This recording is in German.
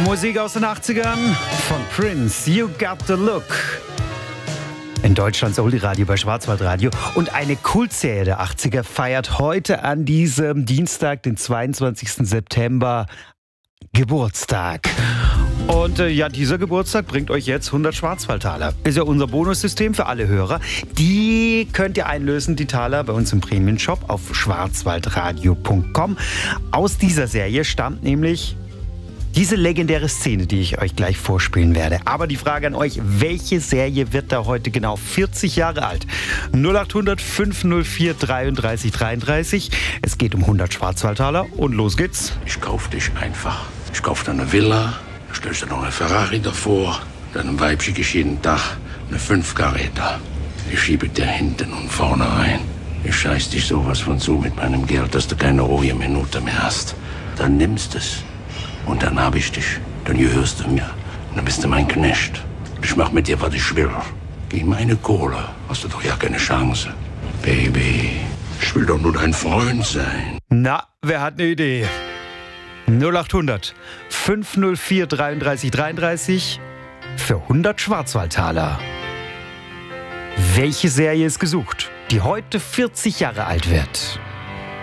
Musik aus den 80ern von Prince, You Got the Look. In Deutschlands Oldie-Radio bei Schwarzwaldradio. Und eine Kultserie der 80er feiert heute an diesem Dienstag, den 22. September, Geburtstag. Und dieser Geburtstag bringt euch jetzt 100 Schwarzwaldtaler. Ist ja unser Bonussystem für alle Hörer. Die könnt ihr einlösen, die Taler, bei uns im Premium-Shop auf schwarzwaldradio.com. Aus dieser Serie stammt nämlich diese legendäre Szene, die ich euch gleich vorspielen werde. Aber die Frage an euch, welche Serie wird da heute genau 40 Jahre alt? 0800 504 33 33. Es geht um 100 Schwarzwaldtaler und los geht's. Ich kauf dich einfach. Ich kauf dir eine Villa, stellst dir noch eine Ferrari davor, deinem Weib schicke ich jeden Tag eine 5-Karäter. Ich schiebe dir hinten und vorne rein. Ich scheiß dich sowas von zu mit meinem Geld, dass du keine ruhige Minute mehr hast. Dann nimmst es. Und dann hab ich dich. Dann gehörst du mir. Und dann bist du mein Knecht. Ich mach mit dir, was ich will. Gegen meine Kohle hast du doch ja keine Chance. Baby, ich will doch nur dein Freund sein. Na, wer hat eine Idee? 0800 504 33 33 für 100 Schwarzwaldtaler. Welche Serie ist gesucht, die heute 40 Jahre alt wird?